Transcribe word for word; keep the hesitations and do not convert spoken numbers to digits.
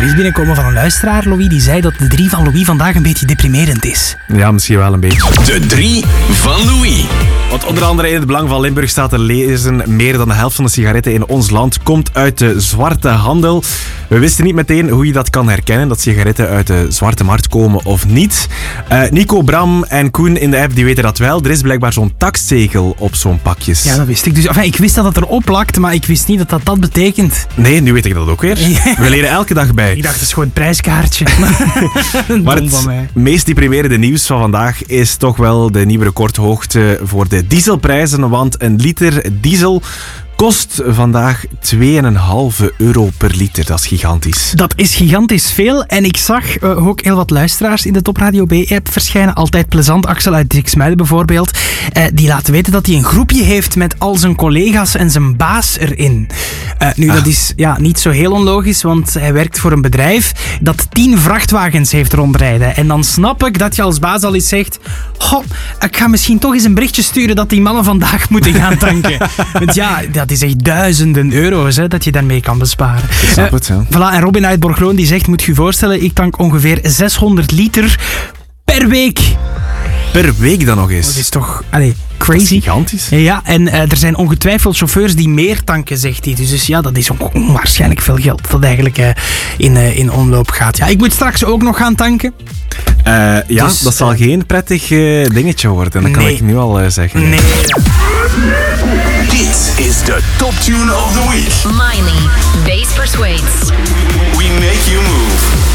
bericht binnenkomen van een luisteraar, Louis, die zei dat de drie van Louis vandaag een beetje deprimerend is. Ja, misschien wel een beetje. De drie van Louis. Want onder andere in het Belang van Limburg staat te lezen: meer dan de helft van de sigaretten in ons land komt uit de zwarte handel. We wisten niet meteen hoe je dat kan herkennen, dat sigaretten uit de zwarte markt komen of niet. Uh, Nico, Bram en Koen in de app die weten dat wel. Er is blijkbaar zo'n taxzegel op zo'n pakjes. Ja, dat wist ik. Dus, enfin, ik wist dat het erop plakt, maar ik wist niet dat dat dat betekent. Nee, nu weet ik dat ook weer. We leren elke dag bij. Ik dacht, het is gewoon het prijskaartje. Maar het meest deprimerende nieuws van vandaag is toch wel de nieuwe recordhoogte voor de dieselprijzen. Want een liter diesel kost vandaag twee komma vijf euro per liter. Dat is gigantisch. Dat is gigantisch veel. En ik zag uh, ook heel wat luisteraars in de Top Radio B-app verschijnen. Altijd plezant. Axel uit Dirksmuiden bijvoorbeeld. Uh, die laat weten dat hij een groepje heeft met al zijn collega's en zijn baas erin. Uh, nu, ah. dat is ja, niet zo heel onlogisch, want hij werkt voor een bedrijf dat tien vrachtwagens heeft rondrijden. En dan snap ik dat je als baas al eens zegt: goh, ik ga misschien toch eens een berichtje sturen dat die mannen vandaag moeten gaan tanken. Want ja, dat is echt duizenden euro's hè, dat je daarmee kan besparen. Ik snap uh, het, ja. Voilà, en Robin uit Borgloon die zegt, moet je je voorstellen, ik tank ongeveer zeshonderd liter per week. Per week dan nog eens? Dat is toch allee, crazy. Dat is gigantisch. Ja, en uh, er zijn ongetwijfeld chauffeurs die meer tanken, zegt hij. Dus, dus ja, dat is onwaarschijnlijk veel geld dat eigenlijk uh, in, uh, in omloop gaat. Ja, ik moet straks ook nog gaan tanken. Uh, ja, dus, dat zal uh, geen prettig uh, dingetje worden. Dat kan nee. ik nu al uh, zeggen. Nee. Dit is de Top Tune of the Week. Miley, Bass Persuades. We make you move.